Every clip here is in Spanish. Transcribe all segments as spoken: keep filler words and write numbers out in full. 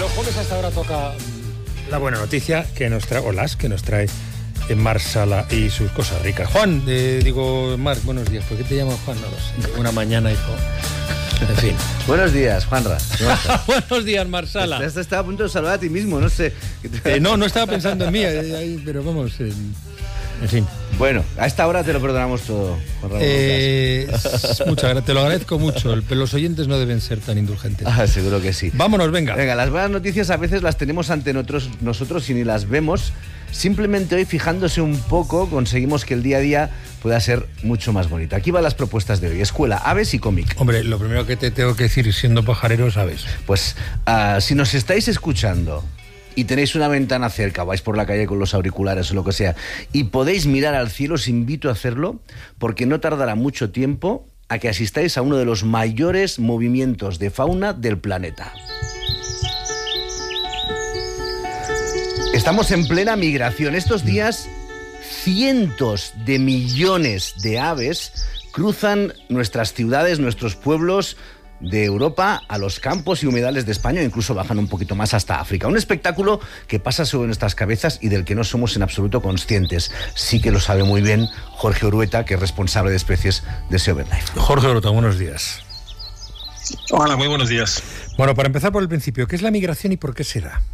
los jueves hasta ahora toca la buena noticia que nos trae, o las que nos trae Mar Sala y sus cosas ricas. Juan, eh, digo, Mar, buenos días. ¿Por qué te llamas Juan? No lo sé. Una mañana, hijo. En fin. Buenos días, Juanra. Buenos días, Mar Sala. Estás, estaba a punto de saludar a ti mismo, no sé. Eh, no, no estaba pensando en mí, eh, pero vamos, eh, en fin. Bueno, a esta hora te lo perdonamos todo, Juan Ramón. Eh, muchas gracias, te lo agradezco mucho, pero los oyentes no deben ser tan indulgentes. Ah, seguro que sí. Vámonos, venga. Venga, las buenas noticias a veces las tenemos ante nosotros, nosotros y ni las vemos. Simplemente hoy, fijándose un poco, conseguimos que el día a día pueda ser mucho más bonito. Aquí van las propuestas de hoy: escuela, aves y cómic. Hombre, lo primero que te tengo que decir, siendo pajarero, sabes. Pues uh, si nos estáis escuchando y tenéis una ventana cerca, vais por la calle con los auriculares o lo que sea, y podéis mirar al cielo, os invito a hacerlo, porque no tardará mucho tiempo a que asistáis a uno de los mayores movimientos de fauna del planeta. Estamos en plena migración. Estos días, cientos de millones de aves cruzan nuestras ciudades, nuestros pueblos de Europa a los campos y humedales de España, o incluso bajan un poquito más hasta África. Un espectáculo que pasa sobre nuestras cabezas y del que no somos en absoluto conscientes. Sí que lo sabe muy bien Jorge Urueta, que es responsable de especies de Sea Birdlife. Jorge Urueta, buenos días. Hola, muy buenos días. Bueno, para empezar por el principio, ¿qué es la migración y por qué se da?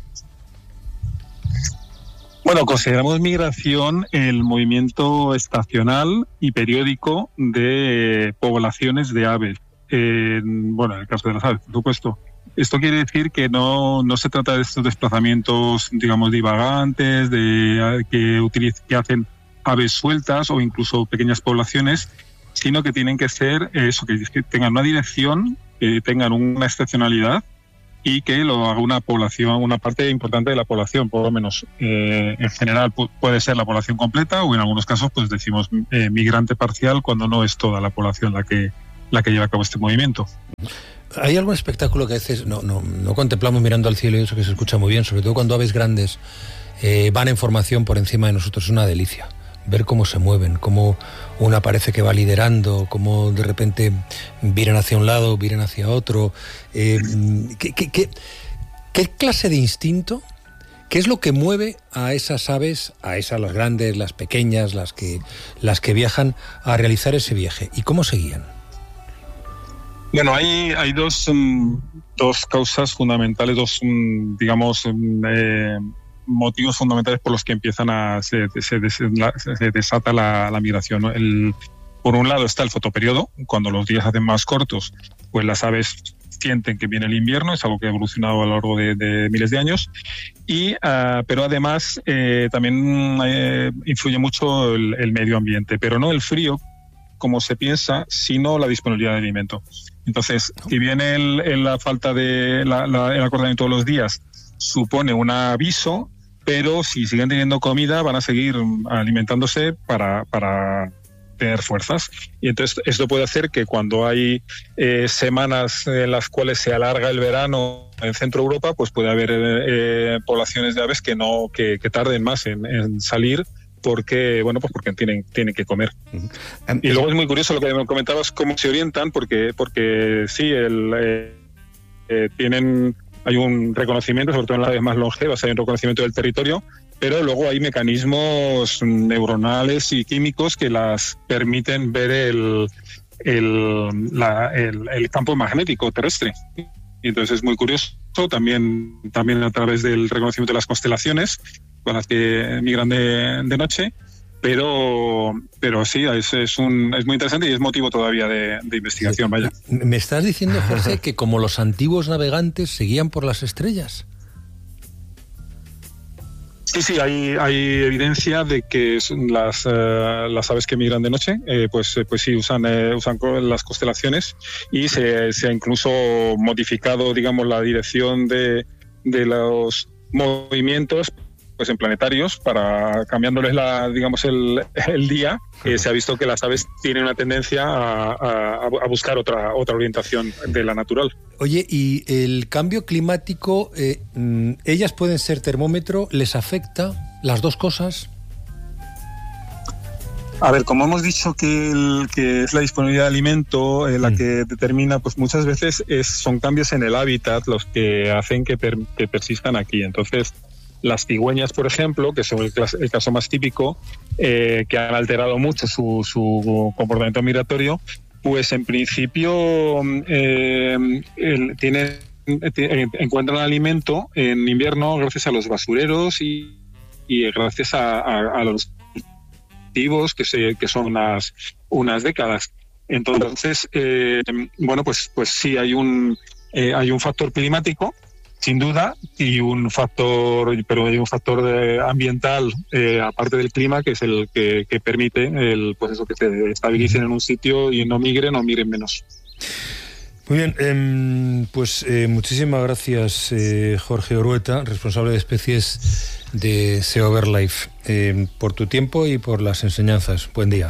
Bueno, consideramos migración el movimiento estacional y periódico de poblaciones de aves. Eh, bueno, en el caso de las aves, por supuesto. Esto quiere decir que no, no se trata de estos desplazamientos, digamos, divagantes, de que, utiliz- que hacen aves sueltas o incluso pequeñas poblaciones, sino que tienen que ser eso, que, que tengan una dirección, que tengan una estacionalidad y que lo haga una población, una parte importante de la población, por lo menos. Eh, en general pu- puede ser la población completa, o en algunos casos pues decimos eh, migrante parcial, cuando no es toda la población la que la que lleva a cabo este movimiento. ¿Hay algún espectáculo que a veces no, no, no contemplamos mirando al cielo, y eso que se escucha muy bien, sobre todo cuando aves grandes eh, van en formación por encima de nosotros? Es una delicia ver cómo se mueven, cómo una parece que va liderando, cómo de repente vienen hacia un lado, vienen hacia otro. Eh, ¿qué, qué, qué, ¿Qué clase de instinto, qué es lo que mueve a esas aves, a esas las grandes, las pequeñas, las que, las que viajan, a realizar ese viaje? ¿Y cómo se guían? Bueno, hay, hay dos, um, dos causas fundamentales, dos, um, digamos, um, eh, motivos fundamentales por los que empiezan a se, se, se, se desata la, la migración, ¿no? El, por un lado está el fotoperiodo, cuando los días se hacen más cortos, pues las aves sienten que viene el invierno, es algo que ha evolucionado a lo largo de, de miles de años, y uh, pero además eh, también eh, influye mucho el, el medio ambiente, pero no el frío como se piensa, sino la disponibilidad de alimento. Entonces, si bien el, el, la falta de la, la, el acortamiento de los días supone un aviso, pero si siguen teniendo comida van a seguir alimentándose para, para tener fuerzas. Y entonces esto puede hacer que cuando hay eh, semanas en las cuales se alarga el verano en Centro Europa, pues puede haber eh, poblaciones de aves que no que, que tarden más en, en salir, porque bueno pues porque tienen tienen que comer. Uh-huh. Um, y luego es muy curioso lo que me comentabas, cómo se orientan, porque porque sí el eh, eh, tienen hay un reconocimiento, sobre todo en las aves más longevas, hay un reconocimiento del territorio, pero luego hay mecanismos neuronales y químicos que las permiten ver el el, la, el, el campo magnético terrestre. Y entonces es muy curioso también también a través del reconocimiento de las constelaciones con las que migran de, de noche, pero pero sí, es, es, un, es muy interesante y es motivo todavía de, de investigación, vaya. ¿Me estás diciendo, Jorge, que como los antiguos navegantes seguían por las estrellas? Sí, sí, hay, hay evidencia de que las, uh, las aves que migran de noche, eh, pues, pues sí, usan, eh, usan las constelaciones, y se, se ha incluso modificado, digamos, la dirección de, de los movimientos pues en planetarios, para cambiándoles la, digamos, el, el día. Eh, se ha visto que las aves tienen una tendencia a, a, a buscar otra, otra orientación de la natural. Oye, ¿y el cambio climático, eh, ellas pueden ser termómetro, les afecta las dos cosas? A ver, como hemos dicho que, el, que es la disponibilidad de alimento eh, la mm. que determina, pues muchas veces es, son cambios en el hábitat los que hacen que, per, que persistan aquí. Entonces, las cigüeñas, por ejemplo, que son el, el caso más típico, eh, que han alterado mucho su, su comportamiento migratorio, pues en principio eh, el, tienen, encuentran alimento en invierno gracias a los basureros y, y gracias a, a, a los que, se, que son unas, unas décadas. Entonces, eh, bueno, pues, pues sí, hay un, eh, hay un factor climático, sin duda, y un factor, pero hay un factor de, ambiental, eh, aparte del clima, que es el que, que permite el, pues eso, que se estabilicen en un sitio y no migren o migren menos. Muy bien, eh, pues eh, muchísimas gracias, eh, Jorge Orueta, responsable de especies de SEO BirdLife, eh, por tu tiempo y por las enseñanzas. Buen día.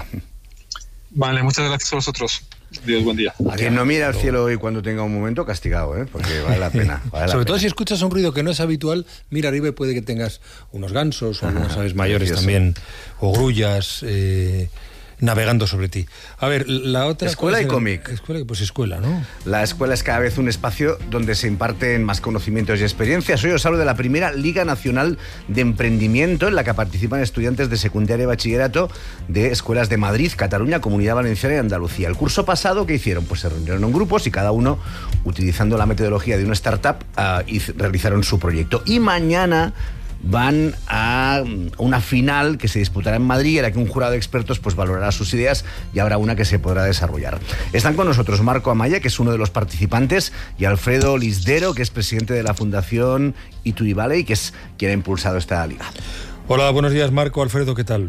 Vale, muchas gracias a vosotros. Dios, buen día. A quien no mira al cielo hoy cuando tenga un momento, castigado, ¿eh? Porque vale la pena. Vale la Sobre pena. todo si escuchas un ruido que no es habitual, mira arriba y puede que tengas unos gansos o algunas aves mayores precioso. también, o grullas eh, navegando sobre ti. A ver, la otra... Escuela y cómic. Escuela, pues escuela, ¿no? La escuela es cada vez un espacio donde se imparten más conocimientos y experiencias. Hoy os hablo de la primera Liga Nacional de Emprendimiento en la que participan estudiantes de secundaria y bachillerato de escuelas de Madrid, Cataluña, Comunidad Valenciana y Andalucía. El curso pasado, ¿qué hicieron? Pues se reunieron en grupos y cada uno, utilizando la metodología de una startup, uh, y realizaron su proyecto. Y mañana van a una final que se disputará en Madrid, en la que un jurado de expertos pues valorará sus ideas y habrá una que se podrá desarrollar. Están con nosotros Marco Amaya, que es uno de los participantes, y Alfredo Lisdero, que es presidente de la Fundación Ituy Valley, que es quien ha impulsado esta liga. Hola, buenos días, Marco. Alfredo, ¿qué tal?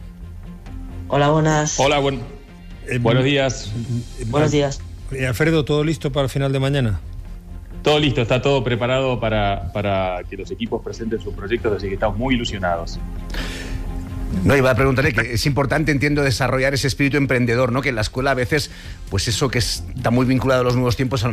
Hola, buenas. Hola, buen... eh, buenos días. Eh, buenos días. Eh, Alfredo, ¿todo listo para el final de mañana? Todo listo, está todo preparado para, para que los equipos presenten sus proyectos, así que estamos muy ilusionados. No, iba a preguntarle que es importante, entiendo, desarrollar ese espíritu emprendedor, ¿no? Que en la escuela a veces, pues eso que está muy vinculado a los nuevos tiempos, a lo